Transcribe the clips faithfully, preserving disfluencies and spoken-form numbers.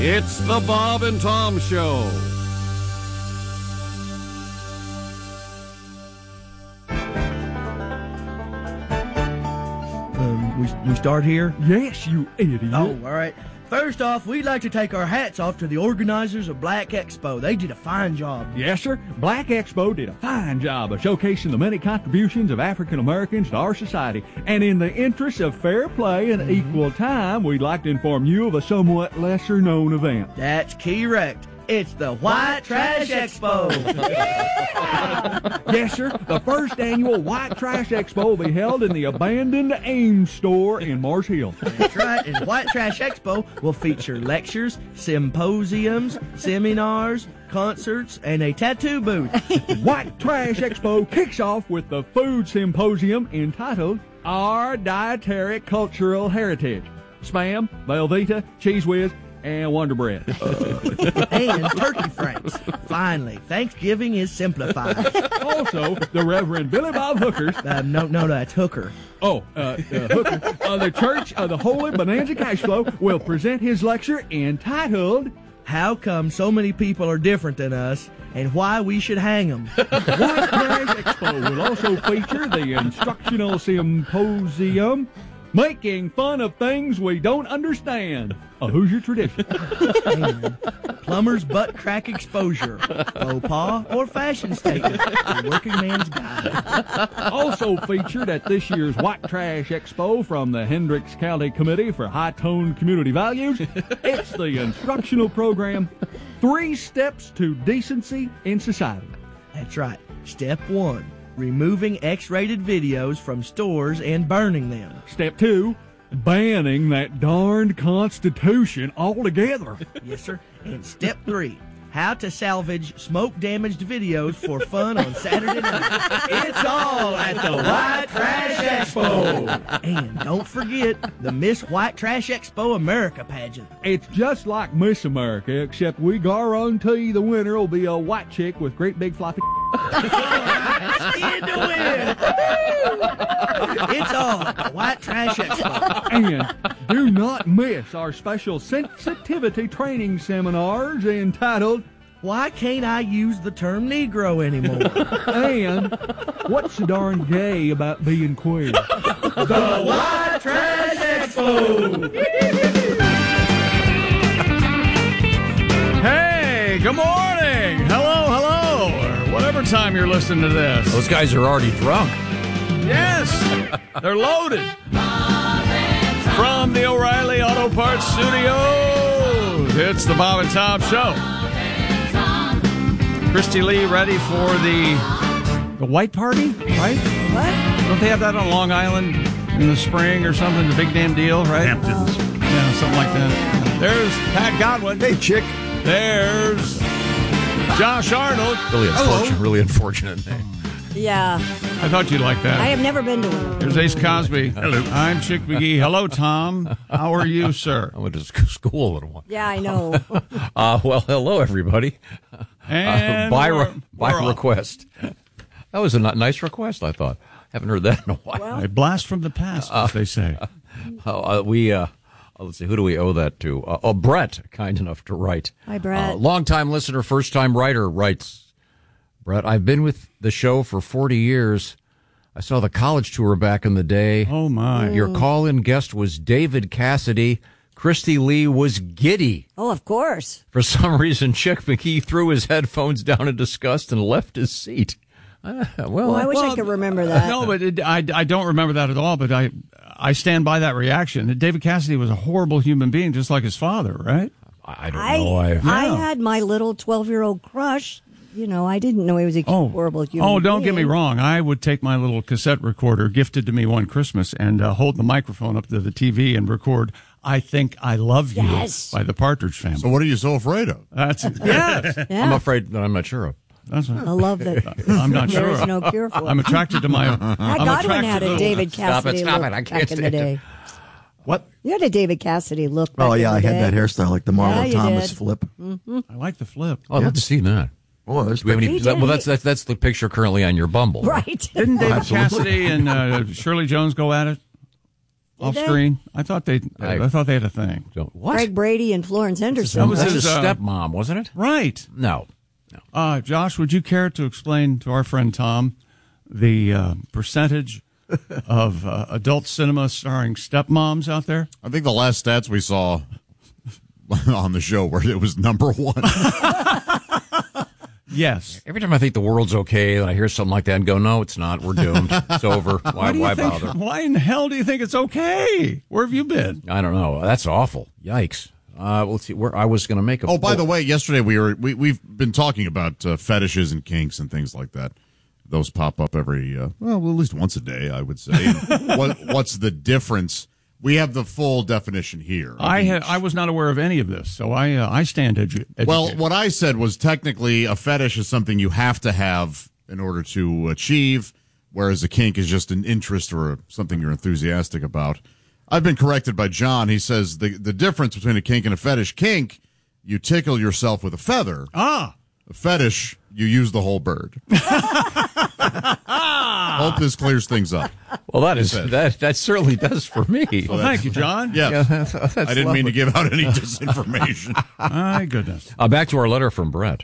It's the Bob and Tom Show. Um, we, we start here? Yes, you idiot. Oh, all right. First off, we'd like to take our hats off to the organizers of Black Expo. They did a fine job. Yes, sir. Black Expo did a fine job of showcasing the many contributions of African Americans to our society. And in the interest of fair play and mm-hmm. equal time, we'd like to inform you of a somewhat lesser-known event. That's correct. It's the White Trash Expo. Yes, sir. The first annual White Trash Expo will be held in the abandoned Ames store in Mars Hill. That's right. And White Trash Expo will feature lectures, symposiums, seminars, concerts, and a tattoo booth. White Trash Expo kicks off with the food symposium entitled Our Dietary Cultural Heritage. Spam, Velveeta, Cheese Whiz, and Wonder Bread. And turkey franks. Finally, Thanksgiving is simplified. Also, the Reverend Billy Bob Hookers. Uh, no, no, that's Hooker. Oh, uh, uh, Hooker. Uh, the Church of the Holy Bonanza Cash Flow will present his lecture entitled How Come So Many People Are Different Than Us and Why We Should Hang Them. White Trash Expo will also feature the Instructional Symposium Making Fun of Things We Don't Understand. A Hoosier Tradition. And Plumber's Butt Crack Exposure. Faux pas or fashion statement. The Working Man's Guide. Also featured at this year's White Trash Expo from the Hendricks County Committee for High-Toned Community Values, it's the instructional program, Three Steps to Decency in Society. That's right. Step one. Removing X-rated videos from stores and burning them. Step two, banning that darned Constitution altogether. Yes, sir. And step three, how to salvage smoke-damaged videos for fun on Saturday night. It's all at the White Trash Expo. And don't forget the Miss White Trash Expo America pageant. It's just like Miss America, except we guarantee the winner will be a white chick with great big floppy... Skin to win. It's all at the White Trash Expo. And do not miss our special sensitivity training seminars entitled Why Can't I Use the Term Negro Anymore? And What's so darn gay about being queer? The White Trash Expo. Hey, good morning. Hello, hello. Or whatever time you're listening to this. Those guys are already drunk. Yes, they're loaded. From the O'Reilly Auto Parts Studios, it's the Bob and Tom Show. Christy Lee ready for the the white party, right? What? Don't they have that on Long Island in the spring or something? The big damn deal, right? Hamptons. Yeah, something like that. There's Pat Godwin. Hey, chick. There's Josh Arnold. Really unfortunate, really unfortunate name. Yeah. I thought you'd like that. I have never been to one. Here's Ace Cosby. Hello. I'm Chick McGee. Hello, Tom. How are you, sir? I went to school a little while. Yeah, I know. uh, well, hello, everybody. And uh, by we're, re- by we're request. That was a n- nice request, I thought. Haven't heard that in a while. Well, a blast from the past, as they say. Uh, uh, we, uh, let's see, who do we owe that to? Uh, oh, Brett, kind enough to write. Hi, Brett. Uh, long-time listener, first-time writer, writes, Brett, I've been with the show for forty years. I saw the college tour back in the day. Oh, my. Your call-in guest was David Cassidy. Christy Lee was giddy. Oh, of course. For some reason, Chick McGee threw his headphones down in disgust and left his seat. Uh, well, Well, I wish well, I could remember that. No, but it, I, I don't remember that at all, but I I stand by that reaction. David Cassidy was a horrible human being, just like his father, right? I don't I, know. I, I Yeah. had my little twelve-year-old crush. You know, I didn't know he was a Oh. horrible human Oh, don't get me being. wrong. I would take my little cassette recorder, gifted to me one Christmas, and uh, hold the microphone up to the T V and record I Think I Love You Yes. by the Partridge Family. So what are you so afraid of? That's yes. Yeah. I'm afraid that I'm not sure of. That's I love that. I'm not There sure. is no cure for it. I'm attracted to my. Pat I'm Godwin attracted had to a the- David Stop it, Cassidy stop look it. I can't back in the stand day. it. What? You had a David Cassidy look back Oh, yeah, in the I had day. that hairstyle like the Marlo Yeah, you Thomas did. flip. I like the flip. Oh, I'd love to see that. Well, Do we have any, He is that- did. well, that's, that's that's the picture currently on your Bumble. Right. Didn't David absolutely. Cassidy and uh, Shirley Jones go at it? off they? screen. I thought they. I, I- thought they had a thing. Don't- What? Greg Brady and Florence Henderson. That was That's his, his uh, stepmom, wasn't it? Right. No. Uh, Josh, would you care to explain to our friend Tom the uh, percentage of uh, adult cinema starring stepmoms out there? I think the last stats we saw on the show where it was number one. Yes. Every time I think the world's okay, and I hear something like that and go, no, it's not. We're doomed. It's over. Why, do you why think- bother? Why in the hell do you think it's okay? Where have you been? I don't know. That's awful. Yikes. Uh, let's see. Where I was going to make a. Oh, by the way, yesterday we were we we've been talking about uh, fetishes and kinks and things like that. Those pop up every uh, well, at least once a day, I would say. what what's the difference? We have the full definition here. of I ha- each. I was not aware of any of this, so I uh, I stand edu- educated. Well, what I said was technically a fetish is something you have to have in order to achieve, whereas a kink is just an interest or something you're enthusiastic about. I've been corrected by John. He says the the difference between a kink and a fetish: kink, you tickle yourself with a feather. ah. A fetish, you use the whole bird. Hope this clears things up. Well, that is that. That certainly does for me. Well, thank you, John. Yeah, Yeah, that's, that's I didn't mean to lovely. give out any disinformation. My goodness. Uh, back to our letter from Brett.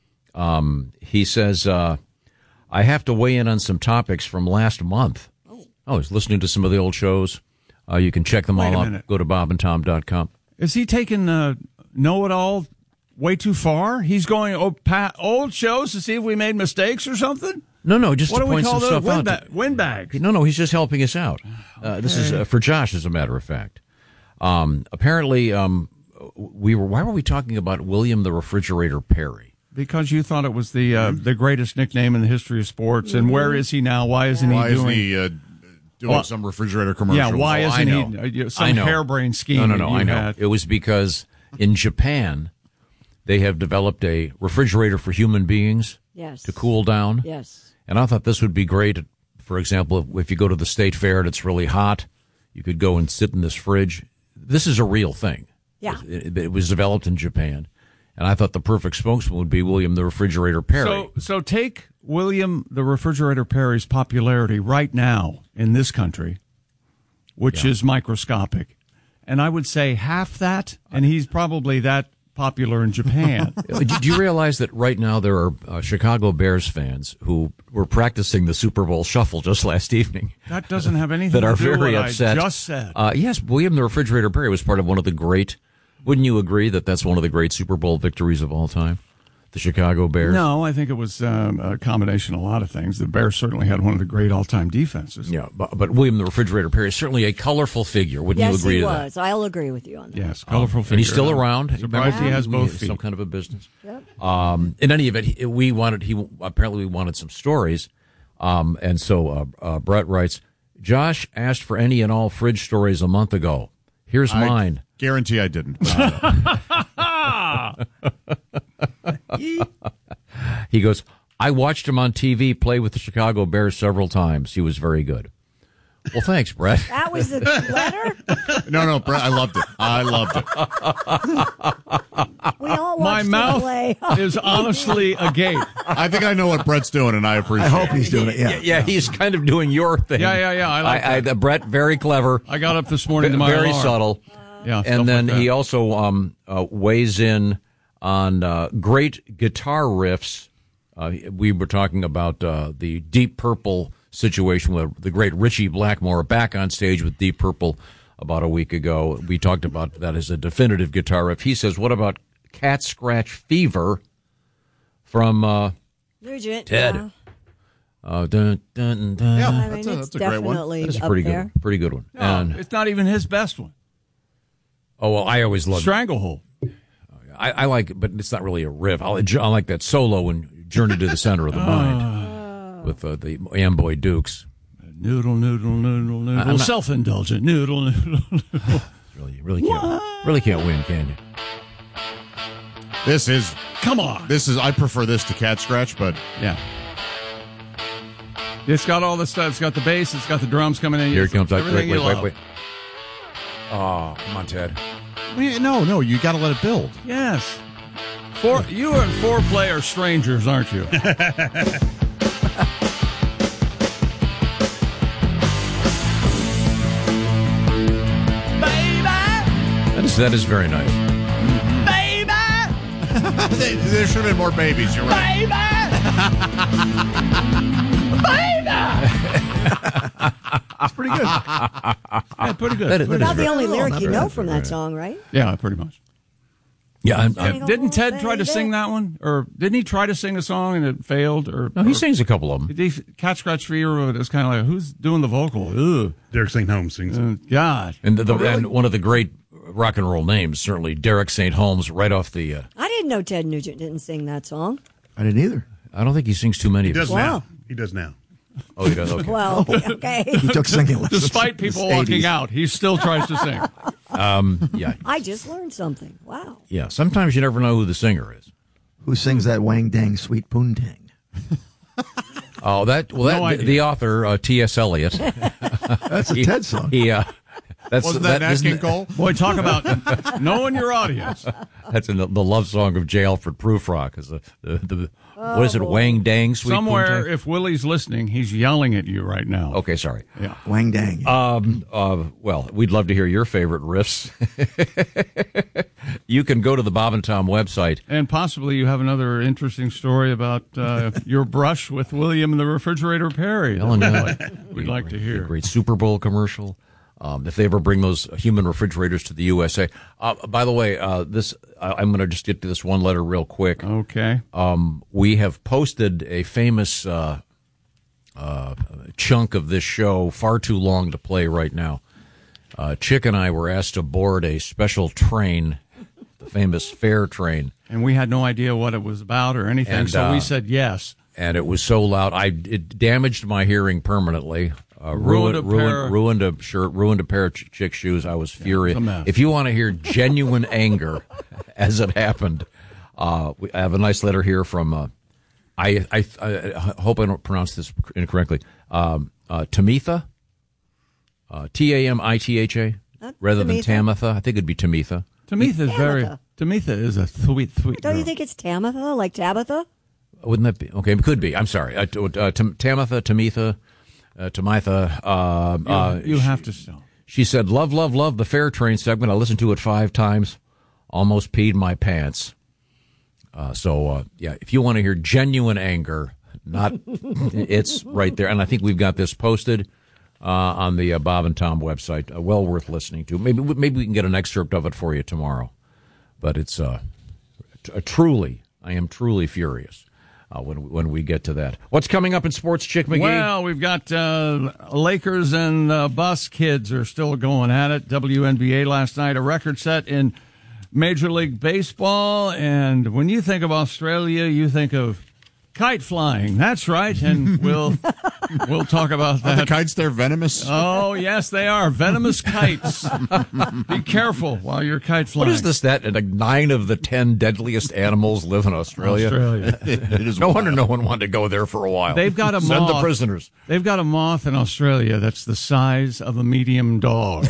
Um, he says, uh, I have to weigh in on some topics from last month. Oh, he's listening to some of the old shows. Uh, you can check them Wait a all out. minute. Go to bob and tom dot com. Is he taking uh, know-it-all way too far? He's going oh, pa- old shows to see if we made mistakes or something? No, no, just What to do we point call some those? stuff out. Windba- windbags. No, no, he's just helping us out. Uh, This is uh, for Josh, as a matter of fact. Um, apparently, um, we were. Why were we talking about William the Refrigerator Perry? Because you thought it was the uh, the greatest nickname in the history of sports. And where is he now? Why isn't Why he isn't doing... he uh, doing Well, some refrigerator commercial? Yeah, why Oh, I isn't know. he... Uh, you know, some I know. harebrained scheme No, no, that no, you I know. had. It was because in Japan, they have developed a refrigerator for human beings Yes. to cool down. Yes. And I thought this would be great. For example, if, if you go to the state fair and it's really hot, you could go and sit in this fridge. This is a real thing. Yeah. It, it was developed in Japan. And I thought the perfect spokesman would be William the Refrigerator Perry. So, so take William the Refrigerator Perry's popularity right now in this country, which Yeah. is microscopic, and I would say half that, and he's probably that popular in Japan. Do do you realize that right now there are uh, Chicago Bears fans who were practicing the Super Bowl shuffle just last evening? That doesn't have anything that to are do very with what upset. I just said. Uh, yes, William the Refrigerator Perry was part of one of the great. Wouldn't you agree that that's one of the great Super Bowl victories of all time? The Chicago Bears. No, I think it was um, a combination of a lot of things. The Bears certainly had one of the great all-time defenses. Yeah, but, but William the Refrigerator Perry is certainly a colorful figure. Wouldn't Yes, you agree he to was. that? I'll agree with you on that. Yes, colorful figure. And he's still around. Surprised he Remember? has both has feet. Some kind of a business. Yep. Um, in any event, he, we wanted. He apparently we wanted some stories, um, and so uh, uh, Brett writes. Josh asked for any and all fridge stories a month ago. Here's I mine. guarantee I didn't. He goes, I watched him on T V play with the Chicago Bears several times. He was very good. Well, thanks, Brett. That was the letter? no, no, Brett, I loved it. I loved it. We all My watched him mouth play. is honestly agape. I think I know what Brett's doing, and I appreciate I hope it. he's doing it. Yeah. Yeah, yeah, he's kind of doing your thing. Yeah, yeah, yeah, I like I, that. Brett, very clever, I got up this morning to my very alarm. subtle. Yeah, stuff And then like that. he also um, uh, weighs in on uh, great guitar riffs. Uh, we were talking about uh, the Deep Purple situation with the great Richie Blackmore back on stage with Deep Purple about a week ago. We talked about that as a definitive guitar riff. He says, what about Cat Scratch Fever from uh, Nugent, Ted? yeah. uh, dun, dun, dun. Yeah, I mean, that's a, it's that's a great one. definitely That is a up pretty good there. one. Pretty good one. No, And, it's not even his best one. oh, well, I always loved Stranglehold. I, I like it, but it's not really a riff. I, I like that solo in Journey to the Center of the Mind with uh, the Amboy Dukes. Noodle, noodle, noodle, noodle. I'm not- Self-indulgent. Noodle, noodle, noodle. Really, really can't, really can't win, can you? This is Come on. this is. I prefer this to Cat Scratch, but Yeah. It's got all the stuff. It's got the bass. It's got the drums coming in. Here it It's comes. Wait, everything wait, you wait, love. wait. Oh, come on, Ted. Wait, no, no, you got to let it build. Yes. Four, you and foreplay are strangers, aren't you? Yes, that is very nice. there there should have been more babies. You're right. That's pretty good. Yeah, pretty good. That is- Pretty that About is the only very- lyric not you very- know from that song, right? Yeah, pretty much. Yeah, I'm, Sing I'm, Didn't Oh, Ted try to baby. sing that one, or didn't he try to sing a song and it failed? Or no, he or, sings a couple of them. Did he, Cat Scratch Fever? It was kind of like, who's doing the vocal? Ugh, Derek Saint Holmes sings. uh, God. And, the, the, and one of the great rock and roll names, certainly Derek Saint Holmes, right off the. Uh, I didn't know Ted Nugent didn't sing that song. I didn't either. I don't think he sings too many He of does them. Wow. now. He does now. Oh, he does. Okay. Well, okay. He took singing lessons. Despite people in his walking eighties. out, he still tries to sing. Um, yeah, I just learned something. Wow. yeah. Sometimes you never know who the singer is. Who sings that Wang Dang Sweet Poontang? Oh, that well, that No the, idea. the author uh, T S. Eliot. That's a he, Ted song. He, uh, that's Wasn't that, Nat isn't King it- Cole? Boy, talk about knowing your audience. That's in the, the love song of J. Alfred Prufrock. Is the, the, the what is it? boy. Wang Dang Sweet Somewhere, Poontang? if Willie's listening, he's yelling at you right now. Okay, sorry. Yeah. Wang Dang. Um, uh, well, we'd love to hear your favorite riffs. You can go to the Bob and Tom website. And possibly you have another interesting story about uh, your brush with William and the Refrigerator Perry. Ellen, We'd yeah. like- We'd like to A hear. great Super Bowl commercial. Um, if they ever bring those human refrigerators to the U S A. Uh, by the way, uh, this I I'm going to just get to this one letter real quick. Okay. Um, we have posted a famous uh, uh, chunk of this show, far too long to play right now. Uh, Chick and I were asked to board a special train, the famous fare train, And we had no idea what it was about or anything, And, so uh, we said yes. and it was so loud, I it damaged my hearing permanently. Uh, Ruined a ruined, ruined, pair- ruined a shirt, ruined a pair of ch- chick shoes. I was furious. a mess. If you want to hear genuine anger as it happened, uh, we, I have a nice letter here from. Uh, I, I I hope I don't pronounce this incorrectly. Um, uh, Tamitha, uh, T A M I T H A, Not rather than Tamitha. Tamitha. I think it'd be Tamitha. Tamitha is very. Tamitha. Tamitha is a sweet, sweet. Don't you girl. think it's Tamitha, like Tabitha? Wouldn't that be okay? It could be. I'm sorry. Uh, t- uh, Tam- Tamitha, Tamitha, uh, Tamitha. Uh, You, uh, you have to stop. She said, love, love, love the Fair Train segment. I listened to it five times. Almost peed my pants. Uh, so, uh, yeah, if you want to hear genuine anger, not it's right there. And I think we've got this posted uh, on the uh, Bob and Tom website. Uh, well worth listening to. Maybe maybe we can get an excerpt of it for you tomorrow. But it's uh, t- uh, truly, I am truly furious uh, when, when we get to that. What's coming up in sports, Chick McGee? Well, we've got uh, Lakers and uh, Bus Kids are still going at it. W N B A last night, a record set in Major League Baseball. And when you think of Australia, you think of kite flying. That's right. And we'll we'll talk about Are the that. kites there venomous? Oh, yes, they are. Venomous kites. Be careful while you're kite flying. What is this? That like nine of the ten deadliest animals live in Australia. Australia. It is No wild. wonder no one wanted to go there for a while. They've got a Send the moth. prisoners. They've got a moth in Australia that's the size of a medium dog.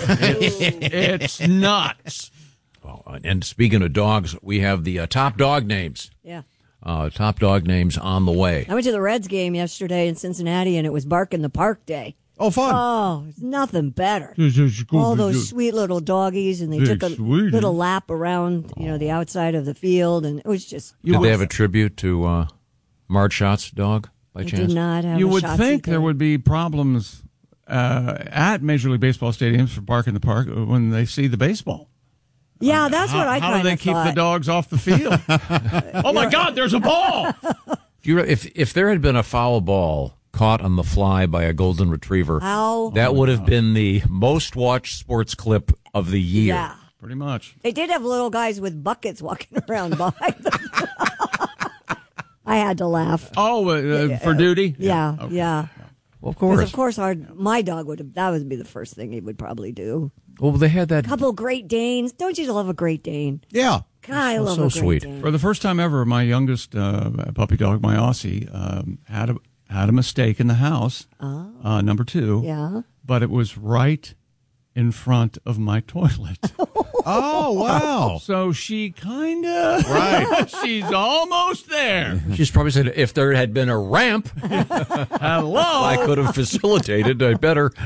It's, it's nuts. Well, and speaking of dogs, we have the uh, top dog names. Yeah. Uh, top dog names on the way. I went to the Reds game yesterday in Cincinnati, and it was Bark in the Park Day. Oh, fun. Oh, it's nothing better. All those sweet little doggies, and they Big took a sweetie. little lap around, you know, the outside of the field, and it was just. Did they have a tribute to uh, Marge Schott's dog by They chance? did not have. You a would Shotzi think there thing. would be problems uh, at Major League Baseball stadiums for Bark in the Park when they see the baseball. Yeah, that's how, what I How kind do they of keep thought. the dogs off the field? Oh my God! There's a ball. Do you, if if there had been a foul ball caught on the fly by a golden retriever, How? that would have been the most watched sports clip of the year. Yeah. Pretty much. They did have little guys with buckets walking around behind them. I had to laugh. Oh, uh, for duty. Yeah, Okay. yeah. Well, of Because course. of course, our my dog would have. That would be the first thing he would probably do. Well, they had that. Couple Great Danes. Don't you love a Great Dane? Yeah. God, I love so a Great sweet. Dane. For the first time ever, my youngest uh, puppy dog, my Aussie, um, had a had a mistake in the house. Uh, number two. Yeah. But it was right in front of my toilet. Oh, wow. So she kind of, Right. she's almost there. She's probably said, if there had been a ramp, Hello. I could have facilitated. I better.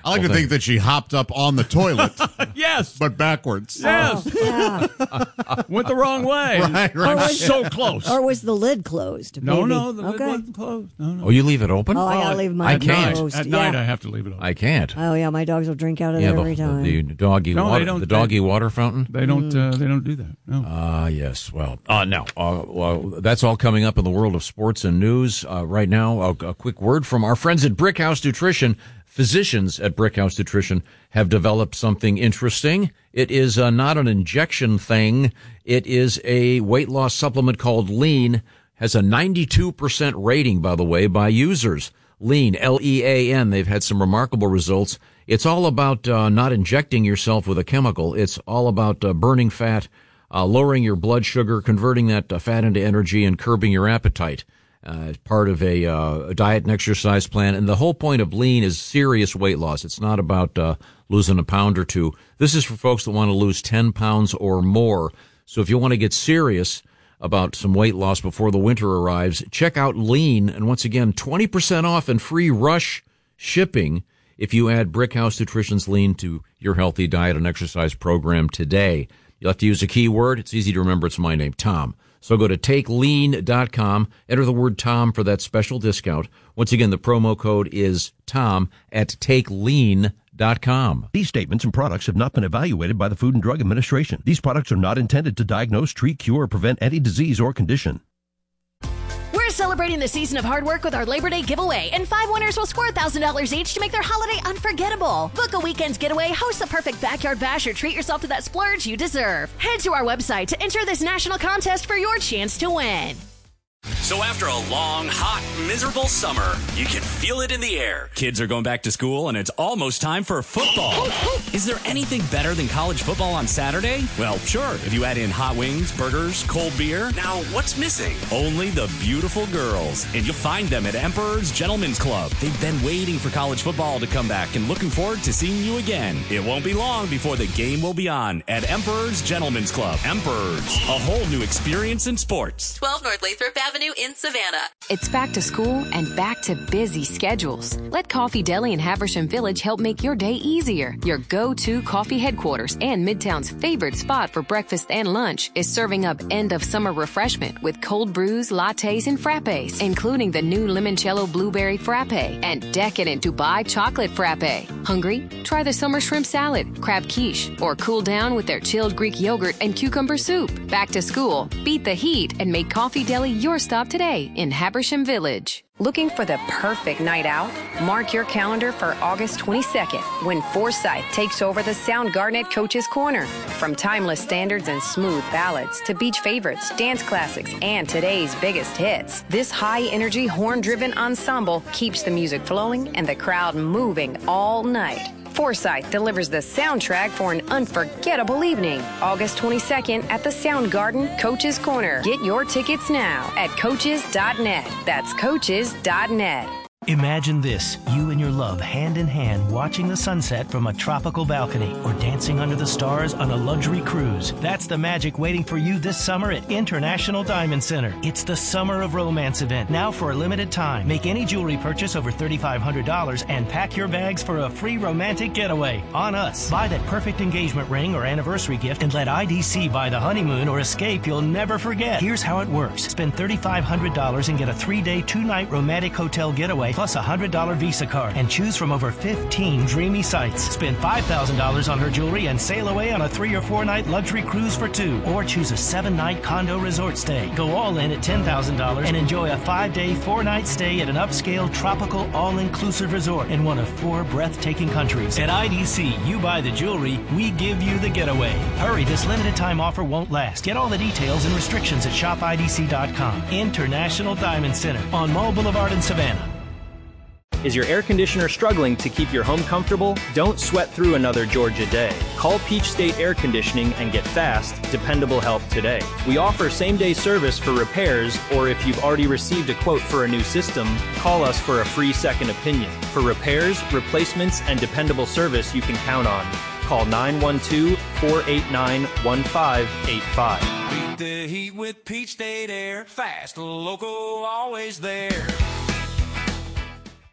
I like to think that she hopped up on the toilet, Yes. but backwards. Yes. Yeah. Went the wrong way. Right, right. Or was, So close. or was the lid closed? No, maybe? no, the lid okay. wasn't closed. No, no. Oh, you leave it open? Oh, I gotta Oh, leave I mine can't. closed. At yeah. night, I have to leave it open. I can't. Oh yeah, my dogs will drink out of Yeah, there the, every time. the doggy No, they water, don't- the doggy they- water fountain. They don't. Uh, they don't do that. No. Ah, yes. Well, uh, now, uh, well, that's all coming up in the world of sports and news. Uh, right now, a, a quick word from our friends at Brickhouse Nutrition. Physicians at Brickhouse Nutrition have developed something interesting. It is uh, not an injection thing. It is a weight loss supplement called Lean. Has a ninety-two percent rating, by the way, by users. Lean, L E A N. They've had some remarkable results. It's all about uh, not injecting yourself with a chemical. It's all about uh, burning fat, uh, lowering your blood sugar, converting that uh, fat into energy, and curbing your appetite. Uh, as part of a, uh, a diet and exercise plan. And the whole point of Lean is serious weight loss. It's not about uh, losing a pound or two. This is for folks that want to lose ten pounds or more. So if you want to get serious about some weight loss before the winter arrives, check out Lean. And once again, twenty percent off and free rush shipping if you add Brickhouse Nutrition's Lean to your healthy diet and exercise program today. You'll have to use a keyword. It's easy to remember. It's my name, Tom. So go to take lean dot com, enter the word Tom for that special discount. Once again, the promo code is Tom at take lean dot com. These statements and products have not been evaluated by the Food and Drug Administration. These products are not intended to diagnose, treat, cure, or prevent any disease or condition. We're celebrating the season of hard work with our Labor Day giveaway, and five winners will score one thousand dollars each to make their holiday unforgettable. Book a weekend's getaway, host the perfect backyard bash, or treat yourself to that splurge you deserve. Head to our website to enter this national contest for your chance to win. So after a long, hot, miserable summer, you can feel it in the air. Kids are going back to school, and it's almost time for football. Is there anything better than college football on Saturday? Well, sure, if you add in hot wings, burgers, cold beer. Now, what's missing? Only the beautiful girls. And you'll find them at Emperor's Gentlemen's Club. They've been waiting for college football to come back and looking forward to seeing you again. It won't be long before the game will be on at Emperor's Gentlemen's Club. Emperor's, a whole new experience in sports. twelve North Lathrop Avenue in Savannah. It's back to school and back to busy schedules. Let Coffee Deli in Haversham Village help make your day easier. Your go-to coffee headquarters and Midtown's favorite spot for breakfast and lunch is serving up end-of-summer refreshment with cold brews, lattes, and frappes, including the new limoncello blueberry frappe and decadent Dubai chocolate frappe. Hungry? Try the summer shrimp salad, crab quiche, or cool down with their chilled Greek yogurt and cucumber soup. Back to school, beat the heat, and make Coffee Deli your stop today in Habersham Village. Looking for the perfect night out? Mark your calendar for August twenty-second, when Forsyth takes over the Soundgarden at Coach's Corner. From timeless standards and smooth ballads to beach favorites, dance classics, and today's biggest hits, this high-energy, horn-driven ensemble keeps the music flowing and the crowd moving all night. Forsyth delivers the soundtrack for an unforgettable evening. August twenty-second at the Soundgarden, Coach's Corner. Get your tickets now at coaches dot net. That's coaches dot net. Imagine this, you and your love hand in hand watching the sunset from a tropical balcony or dancing under the stars on a luxury cruise. That's the magic waiting for you this summer at International Diamond Center. It's the Summer of Romance event, now for a limited time. Make any jewelry purchase over three thousand five hundred dollars and pack your bags for a free romantic getaway on us. Buy that perfect engagement ring or anniversary gift and let I D C buy the honeymoon or escape you'll never forget. Here's how it works. Spend three thousand five hundred dollars and get a three-day, two-night romantic hotel getaway plus a one hundred dollars Visa card and choose from over fifteen dreamy sites. Spend five thousand dollars on her jewelry and sail away on a three or four night luxury cruise for two. Or choose a seven night condo resort stay. Go all in at ten thousand dollars and enjoy a five day, four night stay at an upscale tropical all-inclusive resort in one of four breathtaking countries. At I D C, you buy the jewelry, we give you the getaway. Hurry, this limited time offer won't last. Get all the details and restrictions at shop I D C dot com. International Diamond Center on Mall Boulevard in Savannah. Is your air conditioner struggling to keep your home comfortable? Don't sweat through another Georgia day. Call Peach State Air Conditioning and get fast, dependable help today. We offer same-day service for repairs, or if you've already received a quote for a new system, call us for a free second opinion. For repairs, replacements, and dependable service you can count on. Call nine one two, four eight nine, one five eight five. Beat the heat with Peach State Air. Fast, local, always there.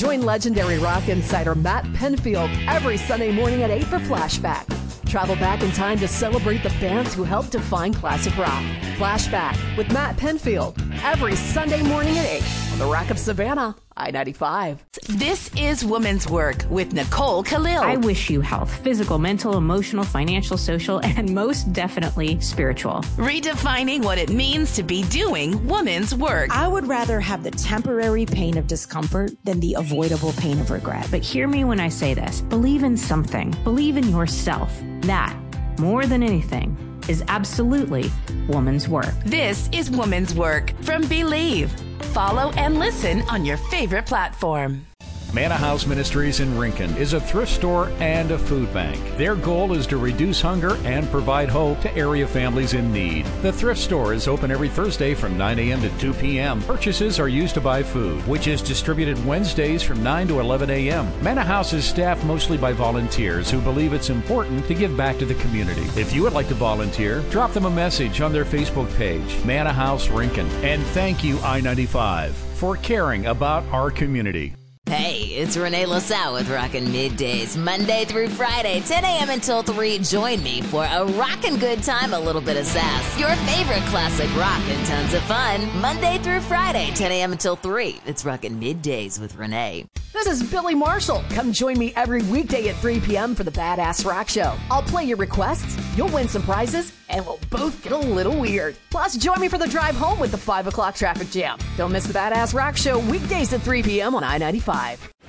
Join legendary rock insider Matt Penfield every Sunday morning at eight for Flashback. Travel back in time to celebrate the bands who helped define classic rock. Flashback with Matt Penfield every Sunday morning at eight on the Rock of Savannah, I ninety-five. This is Woman's Work with Nicole Khalil. I wish you health, physical, mental, emotional, financial, social, and most definitely spiritual. Redefining what it means to be doing woman's work. I would rather have the temporary pain of discomfort than the avoidable pain of regret. But hear me when I say this. Believe in something. Believe in yourself. That, more than anything, is absolutely woman's work. This is Woman's Work from Believe. Follow and listen on your favorite platform. Manna House Ministries in Rincon is a thrift store and a food bank. Their goal is to reduce hunger and provide hope to area families in need. The thrift store is open every Thursday from nine a.m. to two p.m. Purchases are used to buy food, which is distributed Wednesdays from nine to eleven a.m. Manna House is staffed mostly by volunteers who believe it's important to give back to the community. If you would like to volunteer, drop them a message on their Facebook page, Manna House Rincon. And thank you, I ninety-five, for caring about our community. Hey, it's Renee LaSalle with Rockin' Middays, Monday through Friday, ten a.m. until three. Join me for a rockin' good time, a little bit of sass, your favorite classic rock, and tons of fun. Monday through Friday, ten a.m. until three. It's Rockin' Middays with Renee. This is Billy Marshall. Come join me every weekday at three p.m. for the Badass Rock Show. I'll play your requests, you'll win some prizes, and we'll both get a little weird. Plus, join me for the drive home with the five o'clock traffic jam. Don't miss the Badass Rock Show weekdays at three p.m. on I ninety-five.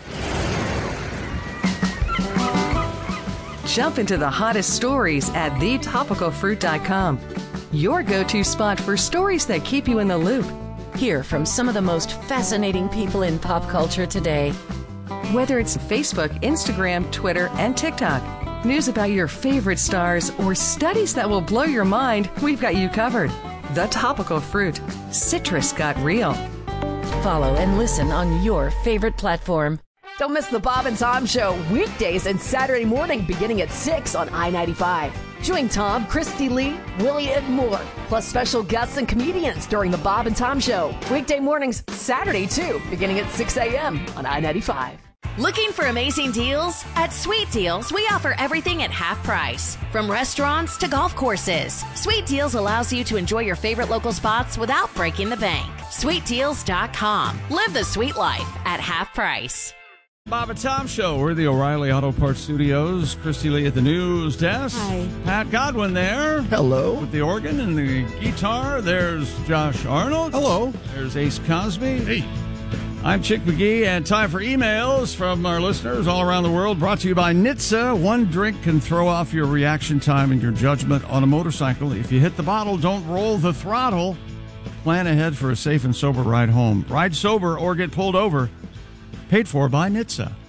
Jump into the hottest stories at the topical fruit dot com. Your go-to spot for stories that keep you in the loop. Hear from some of the most fascinating people in pop culture today. Whether it's Facebook, Instagram, Twitter, and TikTok, news about your favorite stars, or studies that will blow your mind, we've got you covered. The Topical Fruit. Citrus got real. Follow and listen on your favorite platform. Don't miss the Bob and Tom Show weekdays and Saturday morning beginning at six on I ninety-five. Join Tom, Christy Lee, Willie, and more, plus special guests and comedians during the Bob and Tom Show. Weekday mornings, Saturday too, beginning at six a.m. on I ninety-five. Looking for amazing deals? At Sweet Deals, we offer everything at half price. From restaurants to golf courses, Sweet Deals allows you to enjoy your favorite local spots without breaking the bank. sweet deals dot com. Live the sweet life at half price. Bob and Tom Show. We're the O'Reilly Auto Parts Studios. Christy Lee at the news desk. Hi. Pat Godwin there. Hello. With the organ and the guitar. There's Josh Arnold. Hello. There's Ace Cosby. Hey. I'm Chick McGee, and time for emails from our listeners all around the world. Brought to you by N H T S A. One drink can throw off your reaction time and your judgment on a motorcycle. If you hit the bottle, don't roll the throttle. Plan ahead for a safe and sober ride home. Ride sober or get pulled over. Paid for by N H T S A.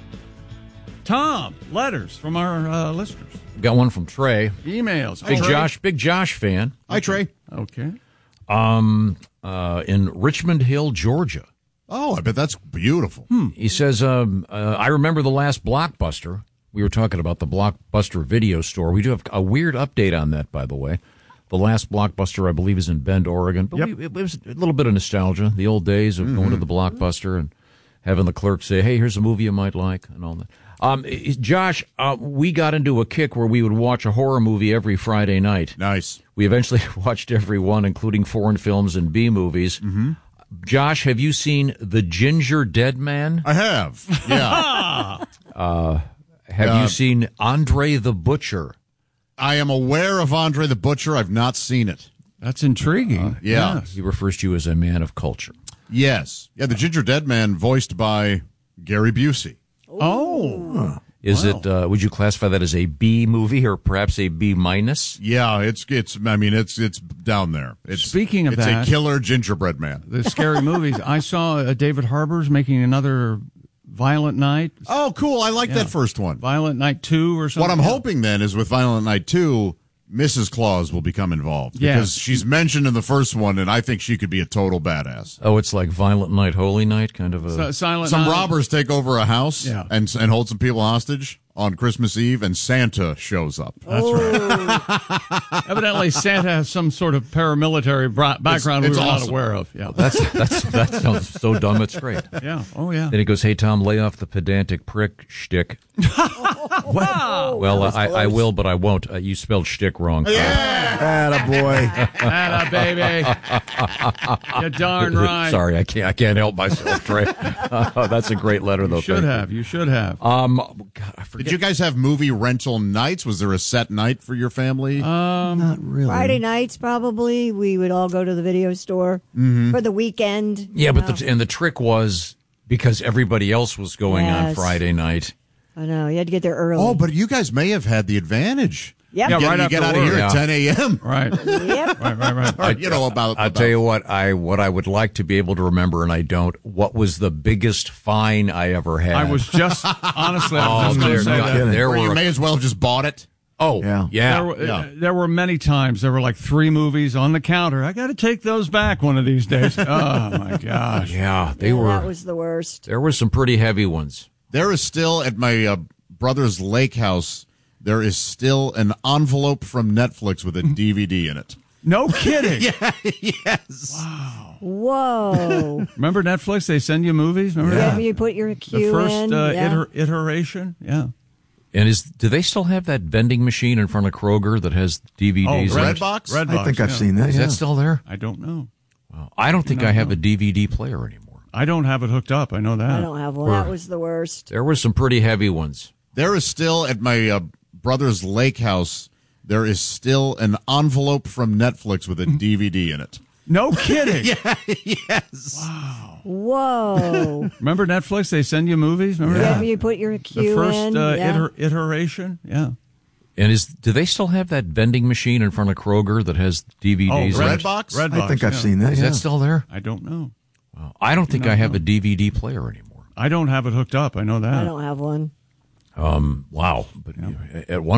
Tom, letters from our uh, listeners. Got one from Trey. Emails. Big Trey. Josh, big Josh fan. Hi, Trey. Okay. Um, uh, in Richmond Hill, Georgia. Oh, I bet that's beautiful. Hmm. He says, um, uh, I remember the last Blockbuster. We were talking about the Blockbuster video store. We do have a weird update on that, by the way. The last Blockbuster, I believe, is in Bend, Oregon. But Yep. we, it was a little bit of nostalgia, the old days of mm-hmm. going to the Blockbuster and having the clerk say, hey, here's a movie you might like, and all that. Um, Josh, uh, we got into a kick where we would watch a horror movie every Friday night. Nice. We eventually watched every one, including foreign films and B movies. Mm-hmm. Josh, have you seen The Ginger Dead Man? I have, yeah. uh, have uh, you seen Andre the Butcher? I am aware of Andre the Butcher. I've not seen it. That's intriguing. Uh, yeah. Yes. He refers to you as a man of culture. Yes. Yeah, the Ginger Dead Man voiced by Gary Busey. Oh. Is wow. it, uh, would you classify that as a B movie or perhaps a B minus? Yeah, it's, it's, I mean, it's, it's down there. It's, Speaking of it's that. It's a killer gingerbread man. The scary movies. I saw uh, David Harbour's making another Violent Night. Oh, cool. I like yeah. that first one. Violent Night two or something. What I'm hoping then is with Violent Night two, Missus Claus will become involved. Yeah. Because she's mentioned in the first one, and I think she could be a total badass. Oh, it's like Violent Night, Holy Night, kind of a... So, silent some night. robbers take over a house yeah. and and hold some people hostage. on Christmas Eve, and Santa shows up. That's right. Evidently, Santa has some sort of paramilitary bra- background It's- it's we were awesome. not aware of. Yeah, That's that's that sounds so dumb. It's great. Yeah. Oh, yeah. Then he goes, "Hey Tom, lay off the pedantic prick shtick." Wow. Well, uh, I, I will, but I won't. Uh, you spelled shtick wrong. Atta boy. Atta baby. You're darn right. Sorry, I can't. I can't help myself, Trey. Uh, that's a great letter, though. You should Thank have. You should have. Um, God, I forget. Did you guys have movie rental nights? Was there a set night for your family? Um, Not really. Friday nights, probably, we would all go to the video store Mm-hmm. for the weekend. Yeah, you but know. the, and the trick was because everybody else was going on Yes. Friday night. I know, you had to get there early. Oh, but you guys may have had the advantage. Yep. Yeah, You get, right you after get out of work. here at Yeah. ten a.m. Right. Yep. Right, right, right. Or, you know about. I'll about- tell you what I what I would like to be able to remember, and I don't. What was the biggest fine I ever had? I was just, honestly, I Oh, was just going there, to say no, that. there Where you were. may as well have just bought it. Oh, Yeah. yeah. There were, Yeah. uh, there were many times. There were like three movies on the counter. I got to take those back one of these days. Oh, my gosh. Yeah, they Yeah, were. that was the worst. There were some pretty heavy ones. There is still at my uh, brother's lake house. There is still an envelope from Netflix with a D V D in it. No kidding. Yeah, yes. Whoa. Remember Netflix? They send you movies. Remember Yeah, that? you put your The cue first in. uh, yeah. iter- iteration. Yeah. And is do they still have that vending machine in front of Kroger that has D V Ds? Oh, in Red it? Box? Redbox. I think I've yeah. seen that. Is yeah. that still there? I don't know. Wow. I don't think No, I have no. a D V D player anymore. I don't have it hooked up. I know that. I don't have one. That was the worst. There were some pretty heavy ones. There is still at my uh, brother's lake house. There is still an envelope from Netflix with a D V D in it. No kidding. Yeah, yes. Wow. Whoa. Remember Netflix? They send you movies. Remember Yeah, that? you put your The cue first in. uh, yeah. iter- iteration. Yeah. And is do they still have that vending machine in front of Kroger that has D V Ds? Oh, in Red- it? Redbox? Redbox. I think I've yeah. seen that. Is yeah. that still there? I don't know. Wow. I don't think No, I have no. a D V D player anymore. I don't have it hooked up. I know that. I don't have one. Um. Wow. But at one